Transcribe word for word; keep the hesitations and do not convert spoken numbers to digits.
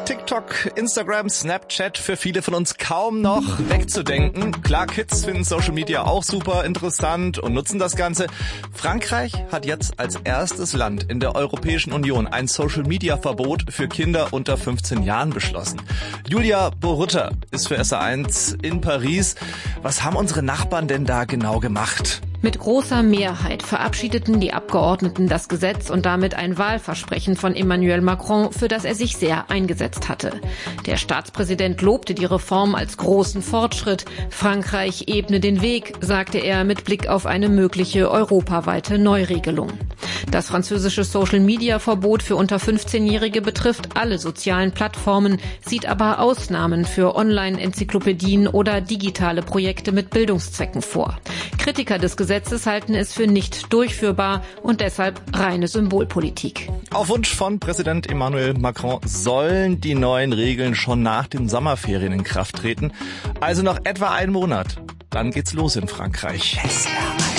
TikTok, Instagram, Snapchat für viele von uns kaum noch wegzudenken. Klar, Kids finden Social Media auch super interessant und nutzen das Ganze. Frankreich hat jetzt als erstes Land in der Europäischen Union ein Social Media Verbot für Kinder unter fünfzehn Jahren beschlossen. Julia Borutta ist für S A eins in Paris. Was haben unsere Nachbarn denn da genau gemacht? Mit großer Mehrheit verabschiedeten die Abgeordneten das Gesetz und damit ein Wahlversprechen von Emmanuel Macron, für das er sich sehr eingesetzt hatte. Der Staatspräsident lobte die Reform als großen Fortschritt. Frankreich ebne den Weg, sagte er mit Blick auf eine mögliche europaweite Neuregelung. Das französische Social-Media-Verbot für unter fünfzehnjährige betrifft alle sozialen Plattformen, sieht aber Ausnahmen für Online-Enzyklopädien oder digitale Projekte mit Bildungszwecken vor. Kritiker des Gesetzes halten es für nicht durchführbar und deshalb reine Symbolpolitik. Auf Wunsch von Präsident Emmanuel Macron sollen die neuen Regeln schon nach den Sommerferien in Kraft treten. Also noch etwa einen Monat. Dann geht's los in Frankreich.